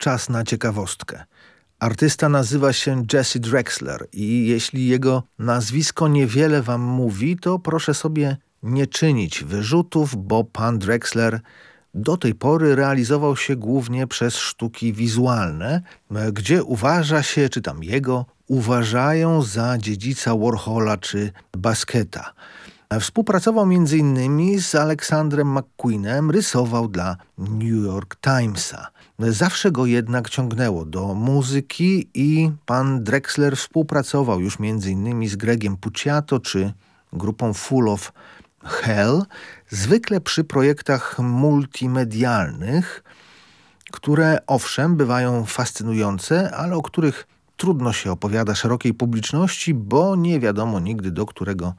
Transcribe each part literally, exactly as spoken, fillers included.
czas na ciekawostkę. Artysta nazywa się Jesse Drexler i jeśli jego nazwisko niewiele wam mówi, to proszę sobie nie czynić wyrzutów, bo pan Drexler do tej pory realizował się głównie przez sztuki wizualne, gdzie uważa się, czy tam jego, uważają za dziedzica Warhola czy Basketa. Współpracował między innymi z Alexandrem McQueenem, rysował dla New York Timesa. Zawsze go jednak ciągnęło do muzyki i pan Drexler współpracował już między innymi z Gregiem Puciato czy grupą Full of Hell, zwykle przy projektach multimedialnych, które owszem bywają fascynujące, ale o których trudno się opowiada szerokiej publiczności, bo nie wiadomo nigdy, do którego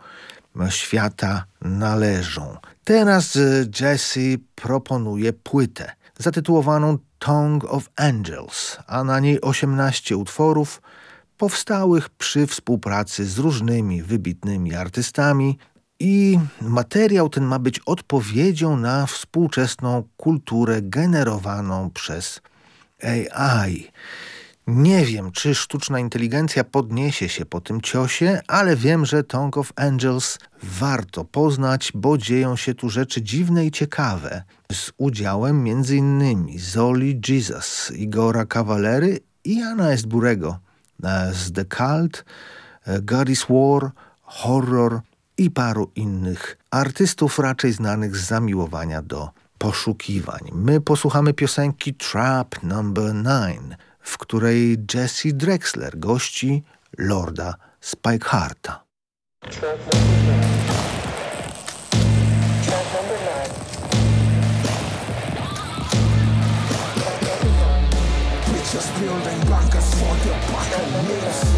świata należą. Teraz Jesse proponuje płytę zatytułowaną Tongue of Angels, a na niej osiemnaście utworów powstałych przy współpracy z różnymi wybitnymi artystami i materiał ten ma być odpowiedzią na współczesną kulturę generowaną przez A I. Nie wiem, czy sztuczna inteligencja podniesie się po tym ciosie, ale wiem, że Tongue of Angels warto poznać, bo dzieją się tu rzeczy dziwne i ciekawe, z udziałem między innymi Zoli Jesus, Igora Cavalery i Jana Estburego z The Cult, God is War, Horror i paru innych artystów raczej znanych z zamiłowania do poszukiwań. My posłuchamy piosenki Trap number nine, w której Jesse Drexler gości Lorda Spikeharta. Bitches building bunkers for your bucket knees.